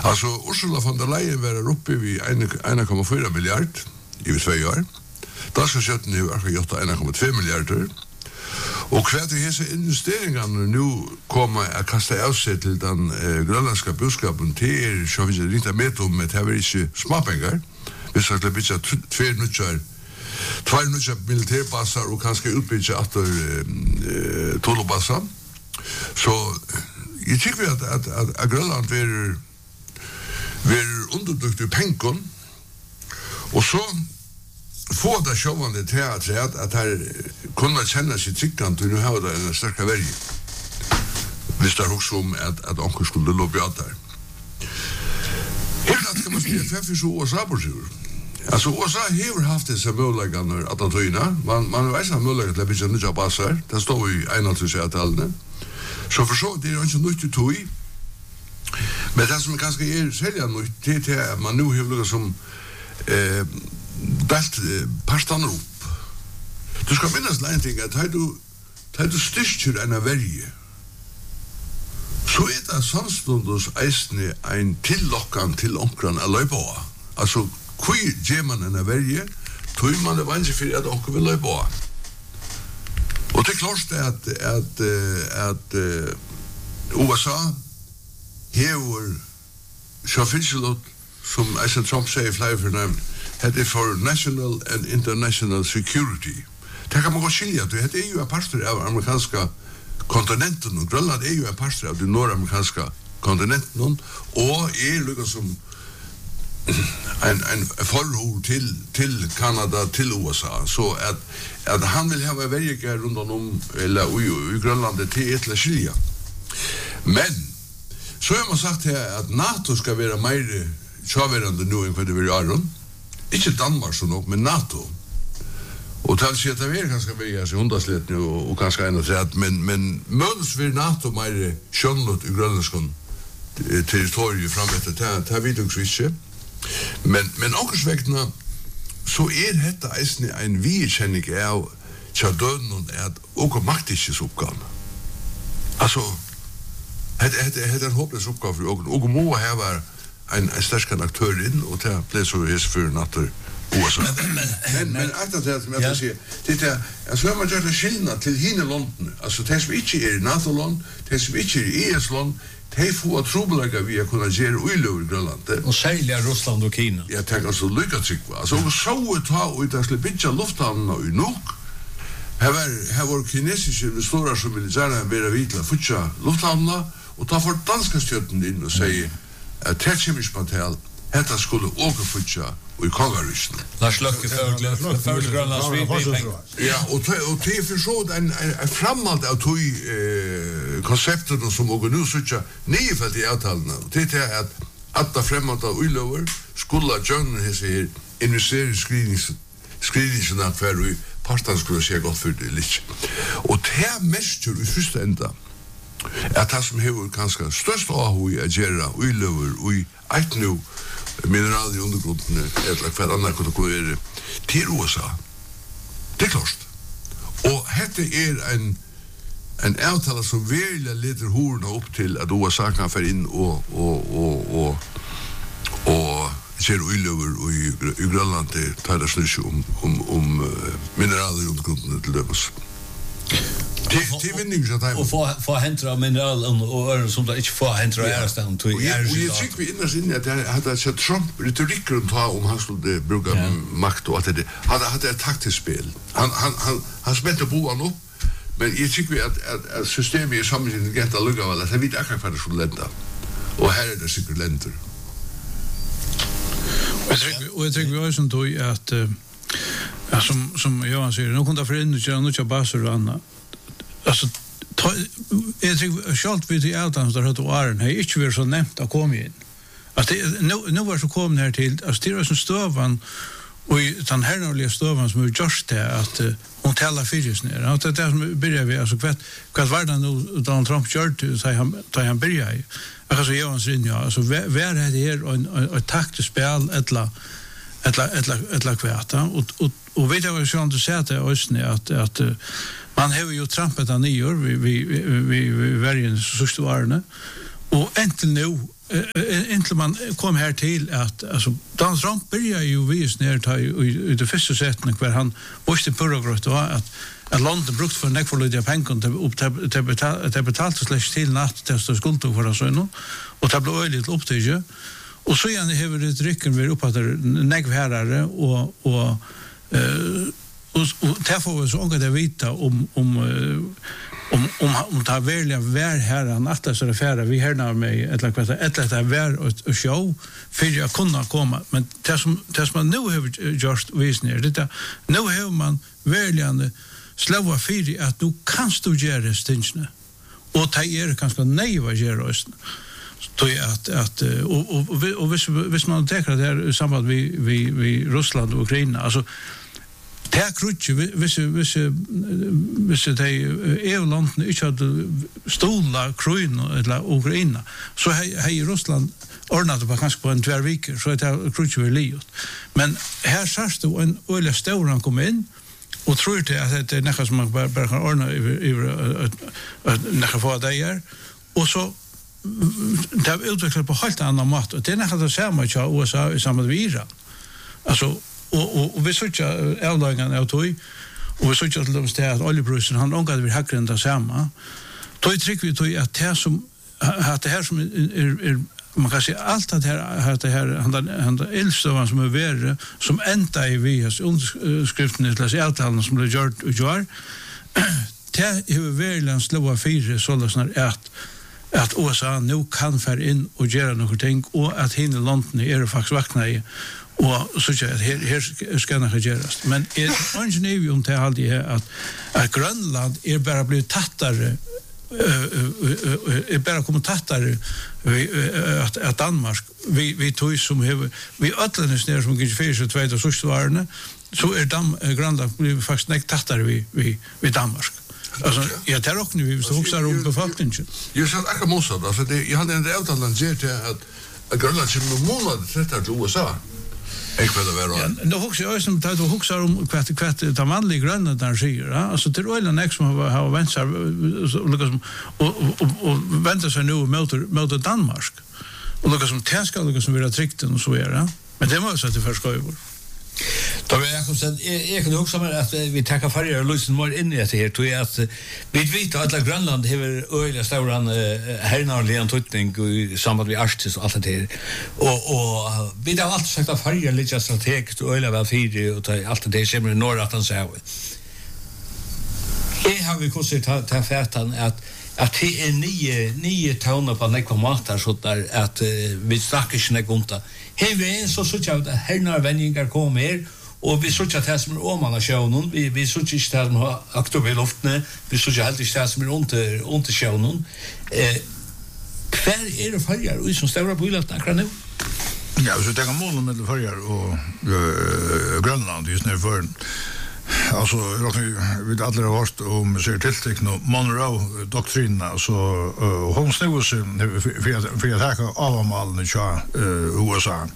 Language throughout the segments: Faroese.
Alltså Ursula von der Leyen var uppe vid 1,4 miljard i 2 år. Danska kjøtten har gjort 1,2 milliarder. Og hva til disse investeringene nå kommer å kaste av seg til den grønlandske budskapen til så hvis jeg ringte med om at det var ikke småpenger. Hvis jeg slipper ikke 2 nødja militærbasser og kanskje utbygge etter tolobasser. Så jeg tykker at Grønland vil underdukt i penken, og så få det sjåvande til at her kunne kjenne seg tryggant til å ha det en sterkere verge. Hvis det er også om at onker skulle låpe av der. Helt kan man spille tvefis og USA på tur. Altså USA har haft disse mulighetene at han tøyna. Man vet ikke mulighet til å bygge nye baser. Det står i 21-tallene. Så for så, det er ikke nytt til tøy. Men det som kanskje er særlig nytt til at man nå har noe som delt parstaner opp. Du skal minnes en ting at har du styrker en verge, så er det samståndes eisne en tillokkan til omkran av løypa. Altså, hvor gjør man en verge, tog man det vanskelig for at omkran vil løypa. Og det er klart at USA hever sjåfinselot, som Eisen Trump sier i flere fornævn, det er for national and international security. Det kan man godt skilja til. Det er jo en parster av amerikanska kontinenten, og Grønland er jo en parster av de nordamerikanska kontinenten, og er lukket som en forhold til Kanada, til USA. Så at han vil ha verger rundt om, eller i Grønland, til et eller skilja. Men, så har man sagt her at NATO skal være mer tjaverande nå enn hva det vil gjøre. Ikke Danmark så nok, men NATO. Og til å si at det er kanskje vi er hundaslett nå, og kanskje en og tredje, men møtes vil NATO mer skjønnlått i grønlandskon territoriet fremetter, det vet jeg ikke. Men akkursvektene, så er dette eisne en vidkjenning av tjadønnen at også maktiskes oppgave. Altså, det er en håpløs oppgave for åken, og må ha en sterskere aktør inn, og det ble så hese for natter USA. Men etter det som jeg sier, det er at så har man gjort en skillnad til hine landene, altså de som ikke er i NATO-land, de som ikke er i ES-land, de får trobelager vi har kunnet gjøre uiløver i Grønland. Og særlig Russland og Kina. Jeg tenker altså lykkatsikva. Altså, og så ta ut at slippe ikke lufthavnene i nok, her var kinesiske investorer som vil gjerne være vitla futsa lufthavnene, og ta for danska stjøtten inn og sier at det kommer ikke på til dette skulle også futsa og i Kongarisen. Lars Løkke følge Grønlands vidpenger. Ja, og det er forstått en frammald av tog konseptene som også nu sutja nyfelt i avtalene. Det er at alle fremmald av uiløver skulle gjøre hese her investeringsskridningsene for i parten skulle se godt for det litt. Og det er mest i første enda at det som hever kanskje størst avhug å gjøre uiløver og i eit nu mineraler i undergrunnene eller hver annet kunne være til USA. Det er klart. Og dette er en avtale som virkelig leder horene opp til at USA kan få inn og gjøre uiløver i Grønland til tar det snusje om mineraler i undergrunnene til dømes. Til vinning så time. Og få hentra av mineral og som det ikke få hentra av ærestand. Og jeg tykker vi innerst inn at jeg hadde sett Trump retorikken om han skulle bruke makt og alt det. Hadde et taktisk spill. Han spente boen opp, men jeg tykker vi at systemet er sammen intelligent og lukket vel at han vet akkurat hva det skulle lende. Og her er det sikkert lender. Og jeg tykker vi også tog at som Johan sier, nå kunne det for inn og gjøre noe baser og annet. Altså, jeg tror selv vi til avtalen der høyt og åren har ikke vært så nevnt å komme inn. Altså, nå var så kommet her til, altså, det er som støven, og den hernålige støven som er gjort det, at hun taler fyrjes ned. Og det er det som begynner vi, altså, hva var det nå Donald Trump gjør til da han begynner i? Altså, Johans rinja, altså, hva er det her, og taktisk spill, etla kvæta, og vet jeg hva sånn du sier til Østene, at man har jo trampet av 9 år vi vergen sørste årene, och inte nu inte man kom här till att alltså Donald Trump börjar ju vis ner i det första sättet när han måste pågrott var att landet brukt för nekforlödiga pengar till betalt slash till natt till skuld för så nu och det blev lite upptäckt och så igen har det rycken vi upp att nekvärare och därför var så ångat att vita om ta välja vär här han att så affärer vi här med ett lätta vär och show för jag kunna komma men det som man nu har just visner det nu har man väljande slava för att du kanst du göra stinchna och ta kanske nej vad gör oss då att och vis man tänker det här i samband vi Ryssland och Ukraina alltså det är krutje, hvis det EU-landene ikke hadde stola Kroin eller Ukraina, så har i Russland ordnet det kanskje på en 2 veker, så det krutje vi livet. Men her sørst det en øyelig stauran kom inn, og tror til at det er nekka som man bare kan ordne over nekka få det gjør, og så det er utviklet på helt annan mat, og det er nekka det samme til USA i samband med Iran. Altså, och vi såg avlagen av tog och vi såg att det är att oljepriset han ångade vi hackar den samma tog trick vi tog att det som att det här som är man kan säga allt det här han eldstövan som är värre som ända i VS underskriften till avtalen som blev gjort och gör det är verkligen slåa fyra sådana att USA nu kan för in och göra något ting och att hinna landen är faktiskt vakna i och så att här ska det göras men är ingeniörer om det alltid att Grönland är bara blivit tattare är bara kommer tattare att Danmark vi tog som vi öllnes ner som gick för 2006 varne så är Grönland blivit faktiskt näkt tattare vi Danmark. Alltså jag tar också nu så också om befolkningen. Jag sa att motsatt alltså det jag hade en avtalan till att Grönland som månad sätter till USA. Jag vet inte vad det är. Då också jag som tar då också om kvart de vanliga Grönland där säger alltså till Öland next som har väntar och väntar sig nu mot Danmark. Och något som tänska något som vill tryckt och så är det. Men det måste det förska över. Då vill jag också jag kan också med att vi tackar för er lyssna mer in i det här tror jag att vi vet att alla Grönland har öliga stora härnarliga tutning i samband med Arktis och allt det och vi har alltid sagt att färja lite strategiskt och öliga väl fyra och allt det som är norra Atlanten. Det har vi kunnat ta färtan att det är 9 toner på nekva matar så där att vi snackar inte gunta. Här vi en så att härnar vänningar kommer och vi såg att det som är omanna showen vi såg inte det som har aktuella luftne vi såg helt det som är under showen kvar är det färjar och som stora bilar akkurat nu. Ja, så det kan målen med färjar och Grönland just nu för alltså vi alla har hört om ser tilltäckna Monroe-doktrinerna så hon snöar sig för att attacka avmalen i USA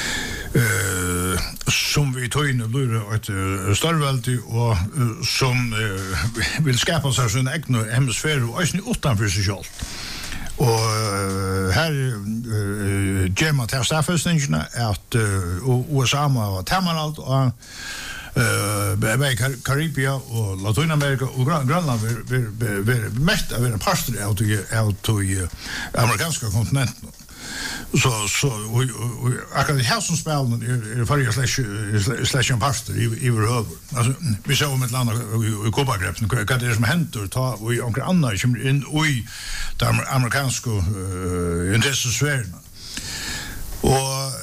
som vi tog in och lurar ett störvälde och som vill skapa sig sin egen hemisfär och också utanför sig själv. Och här ger man till staffestningarna att USA var tämmaralt och Karibia och Latinamerika och Grönland är mest av en pastor av till amerikanska kontinenten. Så akkurat det här som spelen är förra slash en pastor i över. Alltså vi ser om ett land i Kuba-greppen vad det är som händer ta och några andra kommer in i de amerikanska intressesfärerna. Och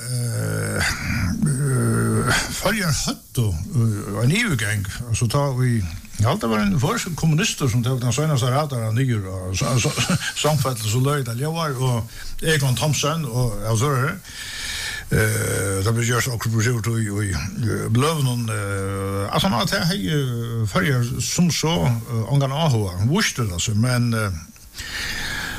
följer hatto en EU-gang så tar vi allt var en första kommunister som tog den senaste radaren nyr och samfällt så löjt att jag var och Egon Thompson och alltså det blir just också projekt i Blövnon alltså att det här följer som så angan AHA visste det alltså men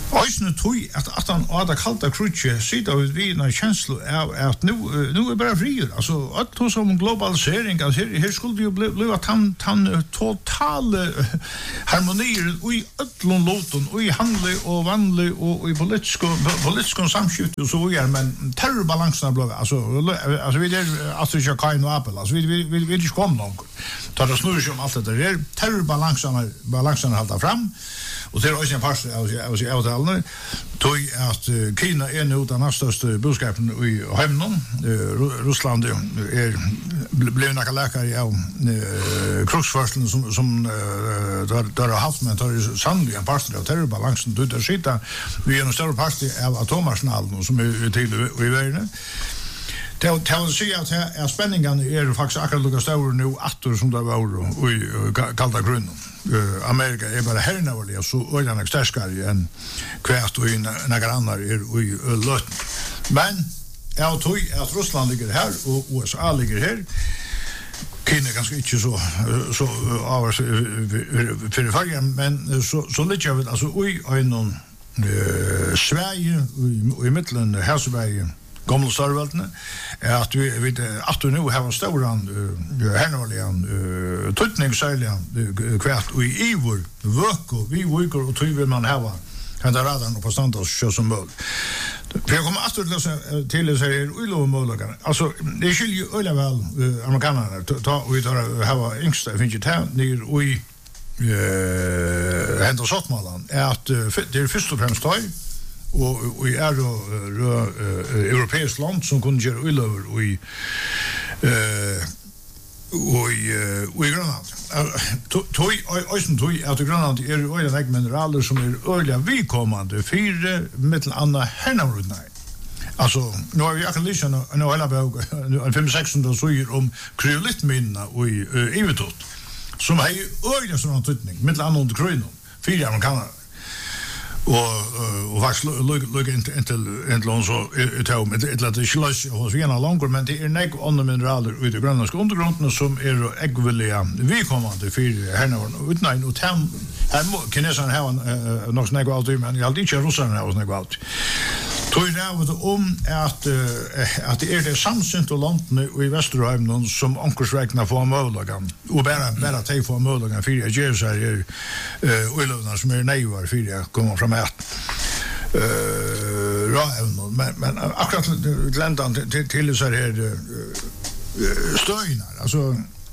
Øysene tog at han hadde kalta krutje sida vi en kjenslo av at nu bara frier. Altså, alt som globalisering, altså, her skulle jo bli at han totale harmonier i ødlun loten, i handlig og vanlig og i politisk samskift og så videre, men terrorbalansen ble, altså vi Astrid Kain og Apel, altså vi ikke kom noen. Da det snurrer seg om alt dette her, terrorbalansen halda fram, og det også en par av avtalene, tog at Kina nu den største budskapen i Heimnon. Russland ble nok lækere av krugsførselen som der har haft, men det er sannelig en par av terrorbalansen. Du der sitter vi en større par av atomarsenalen som til i verden. Det vil si at spenningene faktisk akkurat lukket større nå atter som det var i kalda grunnen. Amerika bara hernavlig så øyne sterskere enn kvært og noen andre i løten. Men jeg tror at Russland ligger her og USA ligger her. Kina ganske ikke så av for fargen, men så ligger vi altså i øynene Sverige i midtelen Helsebergen gamla størveltene, at vi at du nå har ståran hernåligan tøytning særlig kvært og i ivor vøk og vi vøker og tøy vil man hava kan det radan på standard så som mål. For jeg kommer alltid til å si ulovmålagene. Altså, det skiljer jo øyla vel amerikanerne ta og vi tar hava yngste, jeg finner ikke ta ned og i hendt og sottmålen at det først og fremst tøy og i europeisk land som kunne gjøre ulover i Grønland. Tog at Grønland øyla mineraler som øyla vidkommende fire mittel anna hernavrutnei. Altså, nå har vi akkurat lyst til en øyla bøk, en 5-6 sier om kryolitminna i Ivetot, som har øyla sånn tøytning, mittel anna under krøynen, fire amerikanere. Og faktisk lukket inntil hun så tog, men det er ikke løs hos vi ena langer, men det nek andre mineraler ut i grønlandske undergrunnene som eggvillige vidkommende for hernavren utnøyen, og her må kineserne ha nok snakk og alt, men jeg hadde ikke russerne ha snakk og alt. Tog rævet om at det det samsynt og landene i Vesterheimen som ankersvekna får målagan, og bare teg får målagan for jeg gjør seg ulovene som neivar for jeg kommer fram men akkurat glendan til så her støynar, altså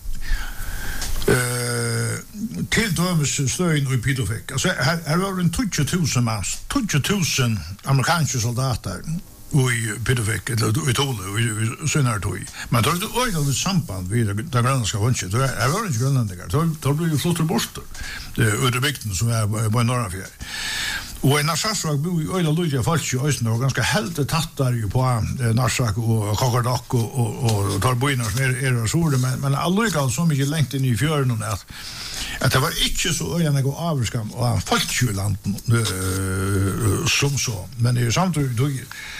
til dømes støyen i Pidofek. Altså, her var en 20.000 manns, 20.000 amerikanske soldater i Pidofek, eller i Tole, i Sønartøy. Men det var et øyelig samband ved det grønlandske vunnsket. Her var ikke grønlandinger. Det ble jo flottere bort ut av bygden som på en Norrafjær. Og i Narsarsak bor i øyla lydja folk i Øysene og ganske heldig tattar på Narsak og Kakardakk og Tarboina som av Sore, men allukal så mye lengt inn i fjøren at det var ikke så øyla nego avskam av folkjulanden som så, men i samtidig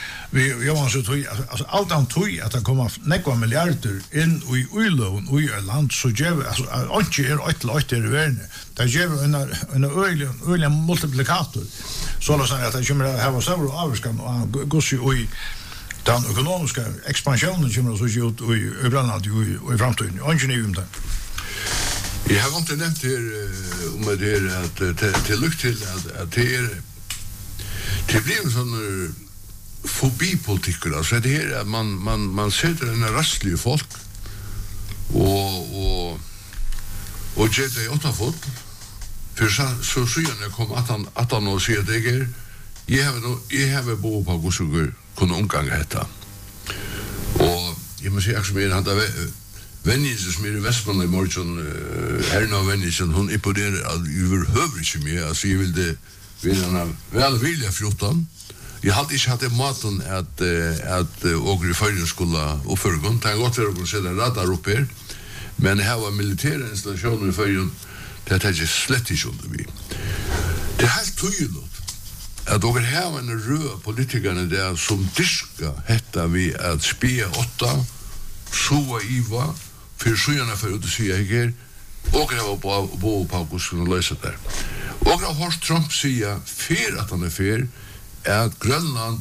altså alt han tog at det kommer nekva milliarder inn i uloven i land, så gjør vi, altså, ikke 8 i verden, det gjør vi en øyelig multiplikator, så at det kommer å ha større avskan og gos i den økonomiske ekspansjonen kommer så ut i Grønland i fremtiden, og ikke nye om det. Jeg har alltid nevnt her om det her, at til lykt til at det blir en sånn fobipolitiker, altså det her at man setter en rastlige folk og gjør det i 8 fot for så siden jeg kom at han og sier at jeg har behov på hvordan jeg kunne omgange dette og jeg må si akkurat som han da Vennisen som i Vestmann i morgen herna av Vennisen hun imponerer overhøver ikke mye altså jeg ville vel vilja 14. Jeg hadde ikke hatt maten at åker i Førjen skulle oppføre grunn. Det er godt for å sette radar opp her, men her var militære installasjoner i Førjen, det er ikke slett ikke under vi. Det er helt tydelig at dere her var en rød politikerne der som diska hetta vi at spia 8, sova Iva, for sujana for å si jeg her, og her var bo på hvordan løse der. Och jag har Trump säga för att han är för att Grönland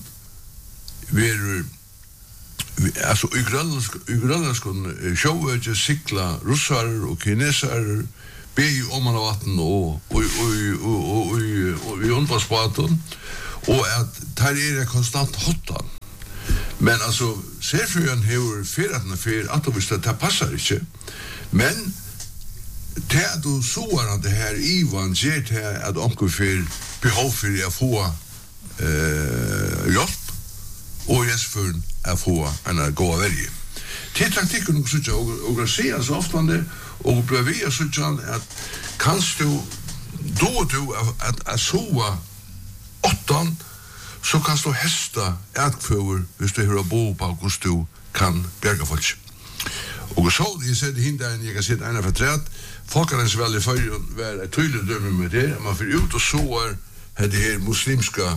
alltså i Grönland skulle sjøvøkje sikla russar och kineser be om man vatten och i underspaten och att tar konstant hottan. Men alltså serfrön hur för att det passar inte. Men det du såg att det här Ivan ger till att onkel för behov för att få hjälp och just för att få en god värje. Till taktiken också så och se så ofta det och bredvid så att kanst du att sova 8 så kan du hästa ätkföver hvis du har bo på hur du kan berga folk. Och så det säger hinda en jag kan se en förträtt folkarens väl i förrjun var ett tydligt döme med det man för ut och så är det här muslimska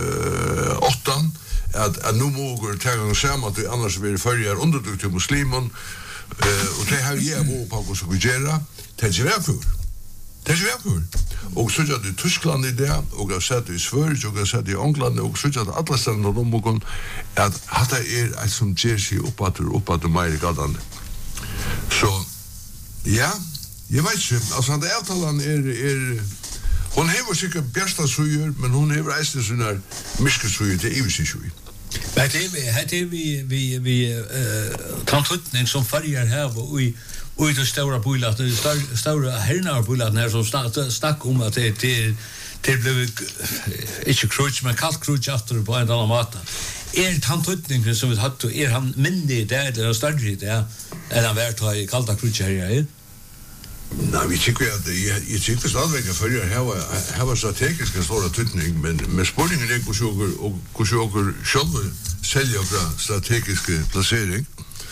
8 att nu måste ta gång samma att annars blir förjar undertryckt till muslimen och det har jag bo på hur ska göra det är väl det är väl och så att i Tyskland i det och jag satt i Sverige och jag satt i England och så att alla ställen de måste att hata är som Jersey uppåt mer gadan så ja jag vet inte alltså han avtalan är hon har säkert bästa suger men hon har resten såna misksuger till EUC. Men det vi transportning som färjar här och i det stora boilat det stora hernar boilat när som stack om att det blev inte krutch men kallt krutch efter på en annan mat. Transportningen som vi hade han minne där det större där än han vart i kalla krutch här. Nej, vi tycker att jag tycker stadigvæk at følger her var strategisk stor tydning, men spørningen er hvordan åker selv sælger strategiske placering.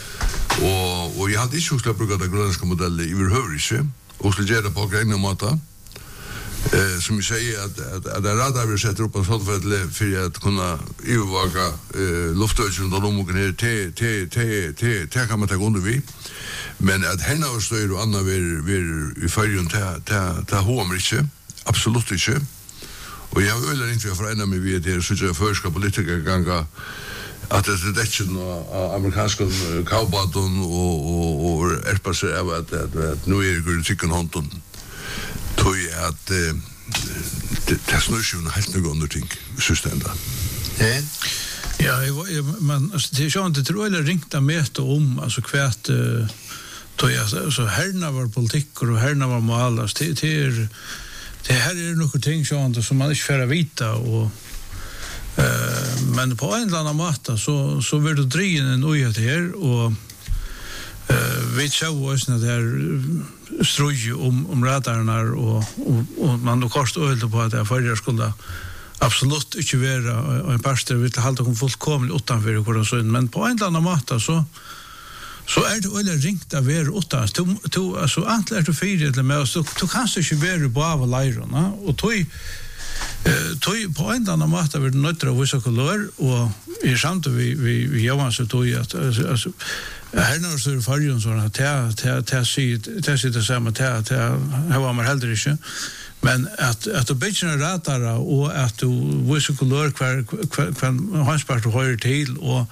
Og jeg hadde ikke huske at bruke den grønlandske modellet i overhøvelse, og skulle gjøre det på grønne måter. Som vi säger att radar vi sätter upp en sån för att kunna övervaka luftökningen och de åker ner till kan man ta under vid. Men att henne och stöd och andra vi följer ta homer inte. Absolut inte. Och jag vill inte förena mig vid det så att förska politiker ganga att det är inte amerikanska cowboyton och erpasser av att nu är det chicken hunten. Tror jag att det snurrar ju helt något under ting systemet. Ja, men det är ju inte tror jag ringta med om alltså kvärt då jag så herna var politik och herna var målas det här är något ting som man inte får vita och men på en eller annan måte så vill du driva en ojat här och vi såg oss när det ströj om radarna och man då kost öl på att jag förr skulle absolut inte vara en pastor vill hålla dem fullkomligt utanför och så men på en eller annan måte så är det väl ringt av er utan to alltså antler du fyra eller mer så du kan så ju vara på av lärarna och tog på en annan måte vill nötra vissa kolor och i samt vi Johan så tog att alltså här när så förrjun så att ta sitta samma ta här var man heller inte men att du bättre ratara och att du vissa kolor kvar hans part höjer till och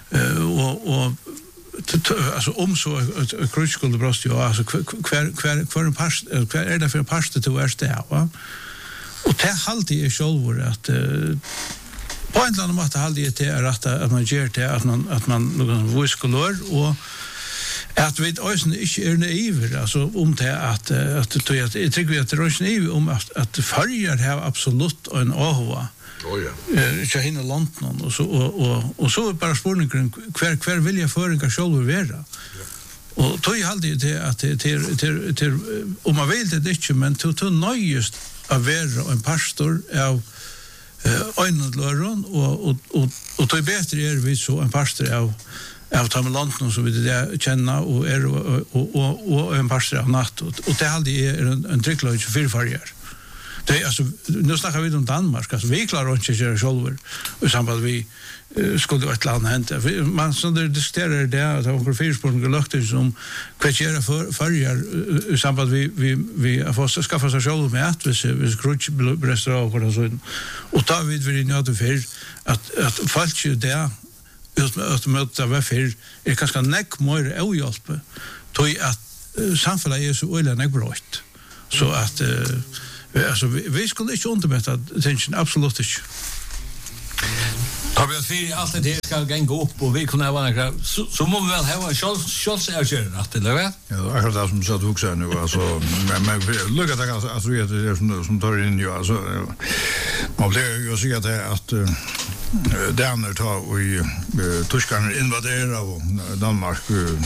alltså så ett krutskuld brost ju alltså kvar en past kvar är det för en past till är det va och det halt är självor att på en annan måte halt det är att man gör det att man någon voice color och att vi ösen inte är naiv alltså om det att jag tycker vi att det är naiv om att följer här absolut en ahva. Så hinner London och så bara spårningen kvar vill jag föringar själv vara. Och då jag hade det att till om man vill det inte men till nöjest att vara en pastor av ögonlöron och då är bättre är vi så en pastor av London så vill det känna och en pastor av natt och det hade är en trycklöj 24 år. Det alltså nu snackar vi om Danmark, alltså vi klarar inte att göra själva i samband vi skulle ett land hända. Man så där diskuterar det att några fyrspårningar lökter som kvartera förjar i samband vi får skaffa sig själva med att vi skrutch restaurang och så. Och då vet vi inte att för att fallt ju där att möta varför är ganska näck mer ohjälp tog att samhället är så öliga brott. Så att alltså vi skulle inte undermätta attention absolut inte. Har vi för allt det ska gå upp och vi kunna vara så må vi väl ha en chans att göra det eller vad? Ja, akkurat det som så också nu alltså men lucka det alltså det är som tar in ju alltså man blir ju så att där tar och tyskarna invaderar och Danmark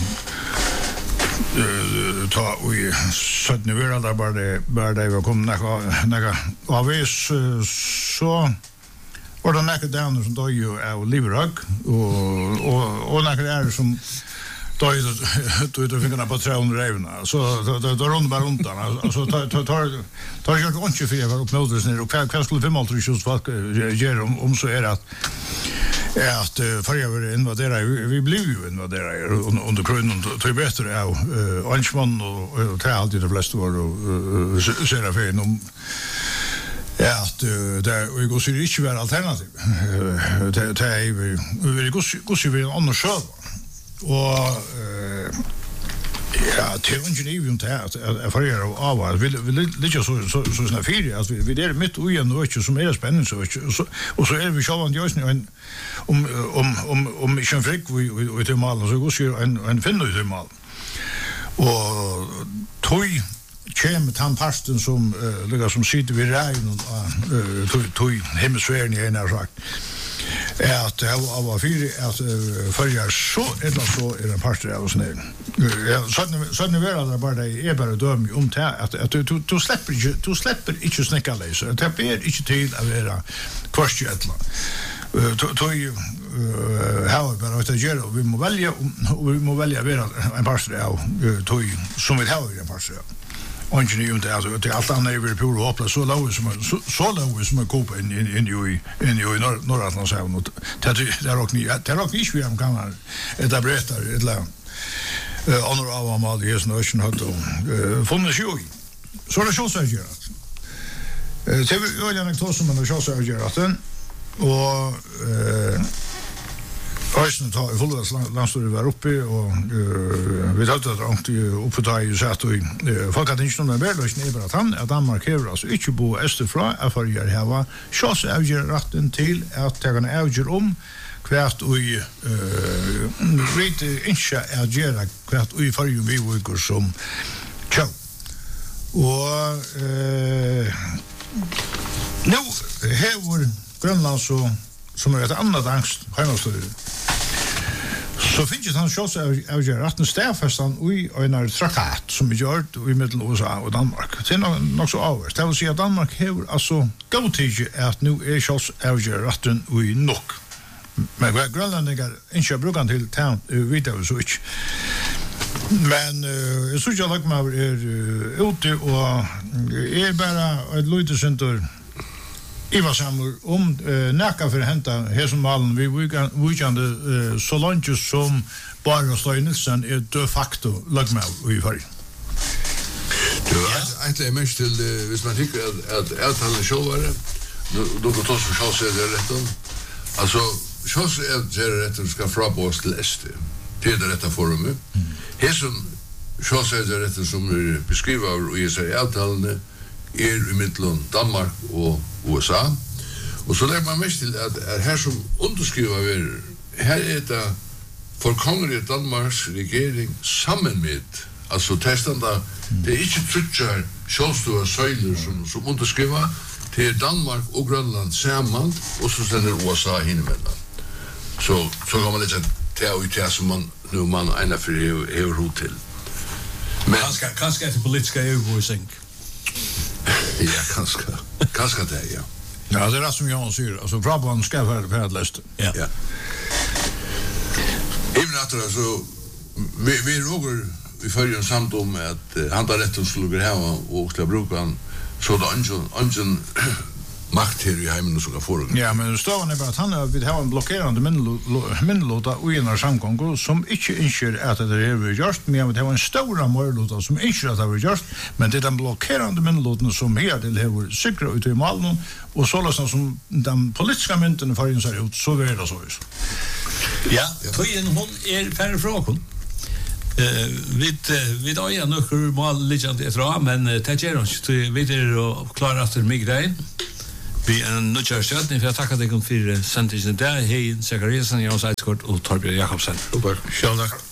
ta och sätt nu väl där bara det var kom några avis så och då näka där som då ju är Liverag och näka är som då fingarna på 300 revna så då runt bara runt alltså tar jag inte för jag upp mot det och kvar skulle 5 just folk gör om så är att förr invadera vi blev ju invadera under kronan tror bättre av Ansman och det alltid det flesta var och Serafin om att där vi går så inte vara alternativ det är vi går vi annars så och ja, det är inte evigt att förra av att vi ligger så såna fyra att vi är mitt och igen och som är spännande och så är vi själva just nu om Mission Frick vi till mal så går ju en finna ut mal och tog kem tandpasten som ligger som sitter vid regn och tog hemisfären i ena sagt att det var fyra att följa så eller så är det pastor av oss nu. Så nu är det bara det är bara döm om det att du släpper inte snäcka läsa. Det är inte till att vara kvarstjätla. Tog här bara att göra vi må välja vara en pastor av tog som vi har en pastor. Och inte ju inte alltså det allt annat är väl pur och så låg som en kopa in i norra Atlanten och det är också inte vi kan det berättar eller honor av mal det är snöschen har funnits ju så det så gör att det är ju en anekdot som man så gör att och Östen tar fulla landstår var uppe och vi hade det långt uppe där ju satt och folk hade inte någon värlösning är bara att han att Danmark har alltså inte bo österfra för jag har chans att göra rätten till att ta en avgör om kvart och rite inte att göra kvart och för ju vi går som tjå och nu har Grönland så som är ett annat angst hemmastöd. Så finns det han chans att göra att stäffastan och en traktat som är gjort i mellan USA och Danmark. Det är nog så avvärst. Det vill säga att Danmark har alltså godtid att nu är chans att göra rätten och i nog. Men grönlänningar inte brukar till town vidare så inte. Men jag tror jag man är ute och är bara ett litet center Ivar samur näka för hämta här som malen vi kan så långt som bara Steinelsen är de facto lagmal i Sverige. Du egentligen mest till hvis man tycker att avtalen själva då går tos för så det rätt. Alltså så är det rätt ska frabos till est. Det är det rätta forumet. Här som så är det rätt som beskriver i sig avtalen är i mitten Danmark och USA. Och så lägger man mest till att här som underskriver vi här är det för kongeriket Danmarks regering samman med alltså testanda det är inte trutchar självstora söjler som underskriver till Danmark och Grönland samman och så sänder USA hinemellan. Så kan man lite ta ut det som man ena för hur hot till. Men kanske är det politiska övervåsning. Ja, kanske det, ja. Ja, det är det som jag säger. Alltså, Brabant ska vara läst. Ja. Även att så vi rågar i förrjun samt om att handla rätten skulle gå här och ska bruka han Så det ingen makt her i heimen som kan foregå. Ja, men stående bare at han vil ha en blokkerende minnelåta og en av samgången som ikke ønsker at det er vi gjort, men vi har en stor målåta som ønsker at det er vi gjort, men det er den blokkerende minnelåten som her til har sikret ut i malen, og så løsner som de politiske myndene får inn seg ut, så vil det så ut. Ja, tøyen hon færre fra hun. Vi da er noe mal liggende etter, men det gjør hun ikke. Vi er klare etter migrein. Vi er nødvendig støtten, for jeg takker deg for sendtingen der. Hei, Sekariasen, Jans Eidskort og Torbjørn Jakobsen. Super. Sjøl takk.